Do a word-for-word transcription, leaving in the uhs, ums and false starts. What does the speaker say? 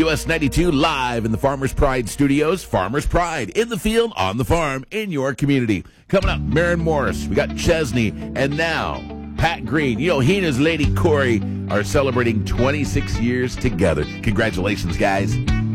U S ninety-two live in the Farmers Pride studios. Farmers Pride in the field, on the farm, in your community. Coming up, Maren Morris. We got Chesney. And now, Pat Green. You know, he and his lady Corey are celebrating twenty-six years together. Congratulations, guys.